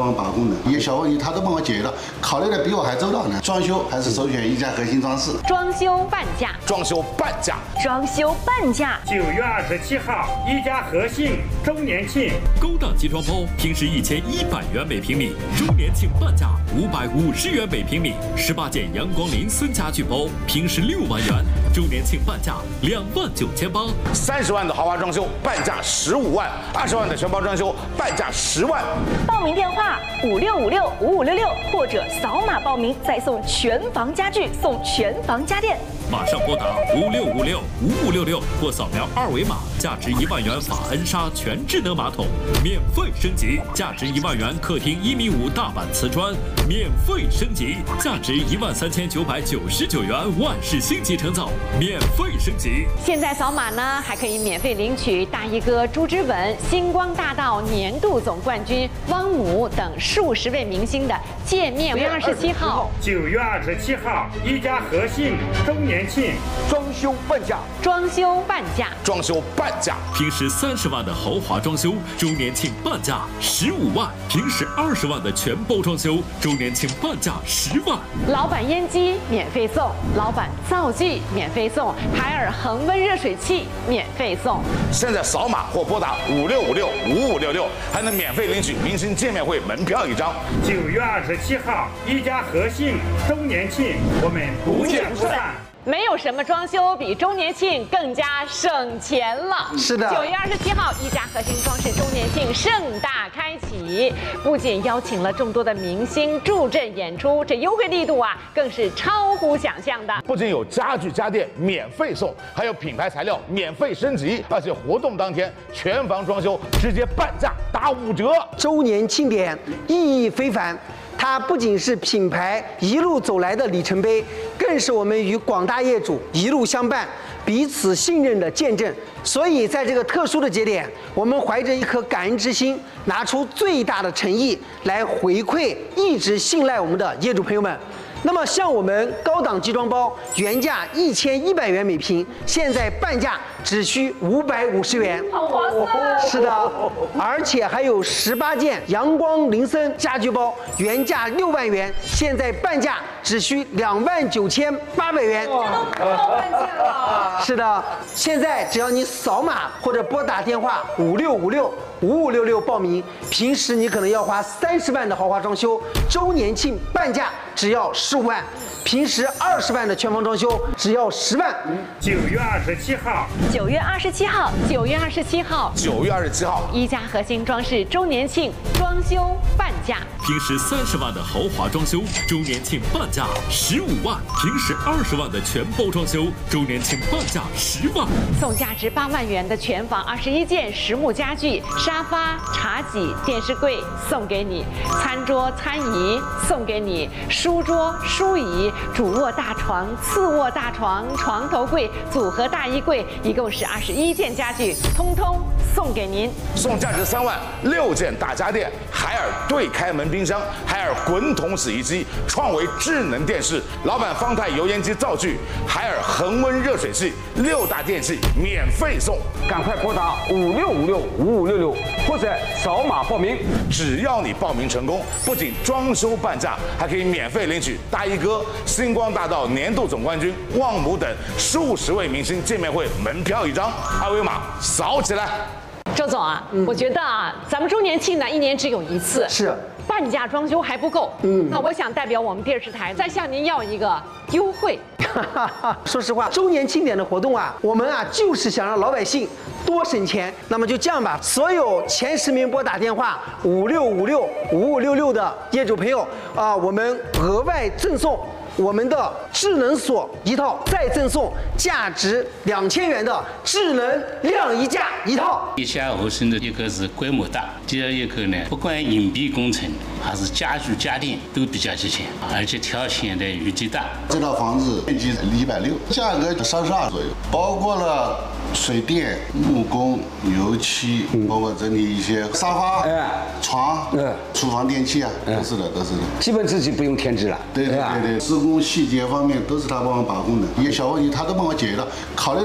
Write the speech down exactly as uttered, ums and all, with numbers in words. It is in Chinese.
帮我把控的，一些小问题他都帮我解决了，考虑的比我还周到呢。装修还是首选一家核心装饰。 装修半价， 装修半价， 装修半价。 九月二十七号，一家和信周年庆， 高档集装包平时一千一百元每平米，周年庆半价五百五十元每平米。十八件阳光林森家具包平时六万元，周年庆半价两万九千八。 三十万的豪华装修半价十五万，二十万的全包装修半价十万。 报名电话五六五六五五六六，或者扫码报名再送全房家具，送全房家电。 马上拨打五六五六五五六六或扫描二维码，价值一万元法恩莎全智能马桶免费升级，价值一万元客厅一米五大板瓷砖免费升级，价值一万三千九百九十九元万氏星级成造免费升级。 现在扫码呢，还可以免费领取大衣哥朱之文、星光大道年度总冠军汪姆等数十位明星的见面。九月二十七号， 九月二十七号，一家和信周年庆， 装修半价， 装修半价， 装修半价。 平时三十万的豪华装修，周年庆半价十五万；平时二十万的全包装修，周年庆半价十万。 老板烟机免费送，老板灶具免费送，海尔恒温热水器免费送。 现在扫码或拨打五六五六五五六六，还能免费领取明星见面会门票一张。 九月二十七号，一家和信周年庆，我们不见不散。 没有什么装修比周年庆更加省钱了。 是的， 九月二十七号，一家核心装饰周年庆盛大开启，不仅邀请了众多的明星助阵演出，这优惠力度啊，更是超乎想象的。 不仅有家具家电免费送，还有品牌材料免费升级，而且活动当天全房装修直接半价打五折。 周年庆典意义非凡。它不仅是品牌一路走来的里程碑，更是我们与广大业主一路相伴、彼此信任的见证。所以，在这个特殊的节点，我们怀着一颗感恩之心，拿出最大的诚意来回馈一直信赖我们的业主朋友们。那么，像我们高档集装包，原价一千一百元每平，现在半价只需五百五十元， 好划算！ 是的，而且还有十八件阳光林森家居包，原价六万元，现在半价只需两万九千八百元。 这都不到半价了。 是的，现在只要你扫码或者拨打电话五六五六五五六六报名，平时你可能要花三十万的豪华装修，周年庆半价只要十五万，平时二十万的全房装修只要十万。 九月二十七号， 九月二十七号，九月二十七号， 九月二十七号， 一家核心装饰周年庆装修半价。 平时三十万的豪华装修，周年庆半价十五万；平时二十万的全包装修，周年庆半价十万。 送价值八万元的全房二十一件实木家具，沙发、茶几、电视柜送给你，餐桌、餐椅送给你，书桌、书椅、主卧大床、次卧大床、床头柜、组合大衣柜，一共是二十一件家具，通通送给您。 送价值三万六件大家电，海尔对开门冰箱，海尔滚筒洗衣机，创维智能电视，老板方太油烟机灶具，海尔恒温热水器，六大电器免费送。 赶快拨打五六五六五五六六或者扫码报名。 只要你报名成功，不仅装修半价，还可以免费领取大衣哥、星光大道年度总冠军旺姆等数十位明星见面会门票一张，二维码扫起来。 周总啊，嗯、我觉得啊，咱们周年庆呢一年只有一次， 是半价装修还不够。嗯，那我想代表我们电视台再向您要一个优惠。 说实话，周年庆典的活动啊，我们啊就是想让老百姓多省钱。那么就这样吧，所有前十名拨打电话五六五六五五六六的业主朋友啊，我们额外赠送我们的智能锁一套，再赠送价值两千元的智能晾衣架一套。 一家和声的一个是规模大，第二一个呢，不管隐蔽工程还是家具家电都比较齐全，而且条件的余地大。 这套房子面积一百六，价格三十二左右，包括了水电、木工、油漆，包括整体一些沙发、 哎、 床、 嗯、 厨房电器啊，都是的，都是的。 基本自己不用添置了。 对对对对，施工细节方面都是他帮我把控的，一些小问题他都帮我解决了，考虑